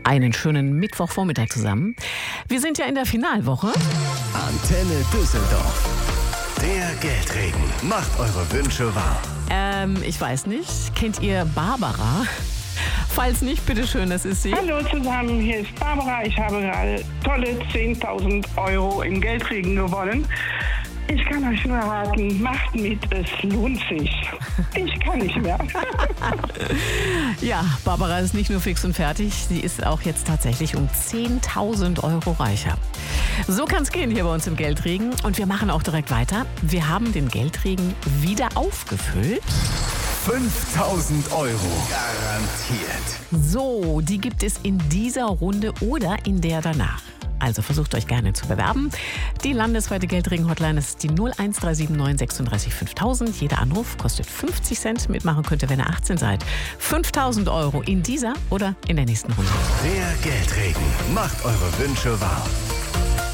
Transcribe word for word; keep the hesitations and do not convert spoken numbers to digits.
Einen schönen Mittwochvormittag zusammen. Wir sind ja in der Finalwoche. Antenne Düsseldorf. Der Geldregen macht eure Wünsche wahr. Ähm, ich weiß nicht. Kennt ihr Barbara? Falls nicht, bitteschön, das ist sie. Hallo zusammen, hier ist Barbara. Ich habe gerade tolle zehntausend Euro im Geldregen gewonnen. Ich kann euch nur raten, macht mit, es lohnt sich. Ich kann nicht mehr. Ja, Barbara ist nicht nur fix und fertig, sie ist auch jetzt tatsächlich um zehntausend Euro reicher. So kann es gehen hier bei uns im Geldregen und wir machen auch direkt weiter. Wir haben den Geldregen wieder aufgefüllt. fünftausend Euro garantiert. So, die gibt es in dieser Runde oder in der danach. Also versucht euch gerne zu bewerben. Die landesweite Geldregen-Hotline ist die null eins drei sieben neun sechsunddreißig fünftausend. Jeder Anruf kostet fünfzig Cent. Mitmachen könnt ihr, wenn ihr achtzehn seid. fünftausend Euro in dieser oder in der nächsten Runde. Der Geldregen macht eure Wünsche wahr.